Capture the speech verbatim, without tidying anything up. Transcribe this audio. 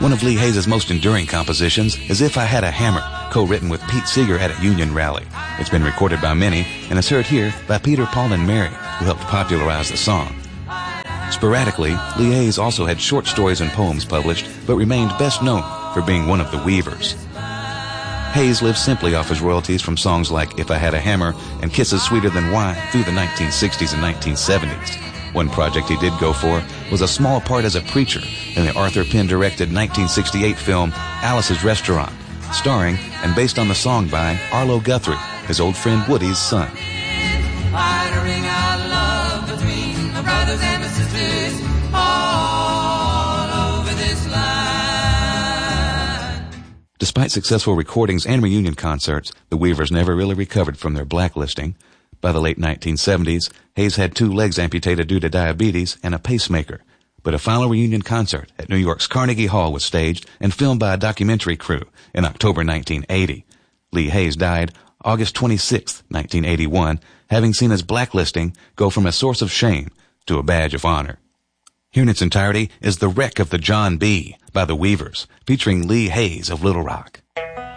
One of Lee Hayes' most enduring compositions is If I Had a Hammer, co-written with Pete Seeger at a union rally. It's been recorded by many and is heard here by Peter, Paul, and Mary, who helped popularize the song. Sporadically, Lee Hayes also had short stories and poems published, but remained best known for being one of the Weavers. Hayes lived simply off his royalties from songs like If I Had a Hammer and Kisses Sweeter Than Wine through the nineteen sixties and nineteen seventies. One project he did go for was a small part as a preacher in the Arthur Penn-directed nineteen sixty-eight film Alice's Restaurant, starring and based on the song by Arlo Guthrie, his old friend Woody's son. Brothers and the sisters all over this land. Despite successful recordings and reunion concerts, the Weavers never really recovered from their blacklisting. By the late nineteen seventies, Hayes had two legs amputated due to diabetes and a pacemaker. But a final reunion concert at New York's Carnegie Hall was staged and filmed by a documentary crew in October nineteen eighty. Lee Hayes died August twenty-sixth, nineteen eighty-one, having seen his blacklisting go from a source of shame to a badge of honor. Here in its entirety is The Wreck of the John B. by the Weavers, featuring Lee Hayes of Little Rock.